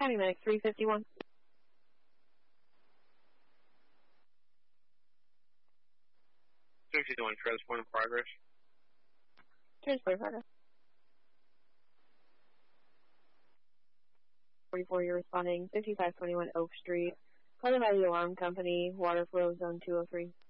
County Medic 351. Transport in progress. Transport in progress. 44, you're responding 5521 Oak Street. Called by the alarm company, water flow zone 203.